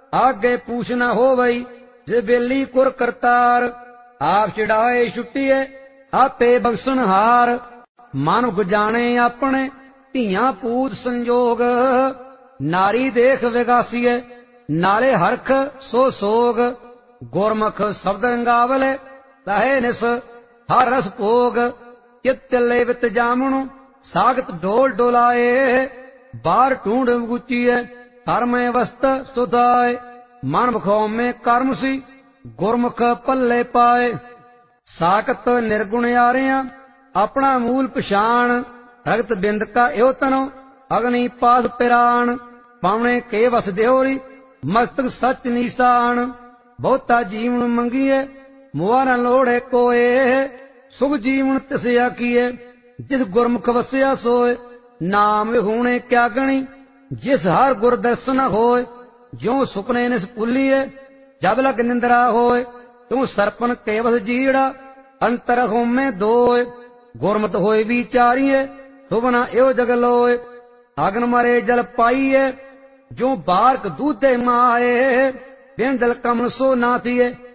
आगे पूछ न होवई जे बेली कुर करतार। आप चिड़ाए छुट्टीए आपे बख्शन हार। मानुख जाने अपने धियां पूत संजोग। नारी देख विगासीए नाले हरख सो सोग। गुरमुख शब्द रंगावले तहे निस हर रस भोग। चित चले वित जामणु सागत डोल डोलाए। बार ढूंढ गुचिए कर्म वस्त सुधाए। मन बखौ में कर्म सी गुरमुख पल्ले पाए। साकत निर्गुण यारियां अपना मूल पछाण। रगत बिंद का यो तनो अग्नि पास पिराण। पावने के वस देहोरी मस्तक सच निशान। बहुता जीवन मंगिए मुआ न लोड़े कोए। सुख जीवन तिस आखिए जिस गुरमुख वसिया सोए। नाम विहूणे क्या गणी जिस हर गुर दर्शन होए। ज्यों सुपने निस भुलिए जब लग निंद्रा होए। त्यों सरपन केवस जीड़ा अंतर होमे दोए। गुरमत होए विचारिए सुबना एव जग लोए। अगन मरे जल पाइए जो बारक दूधे माए। बिन जल कमन सो नाथिए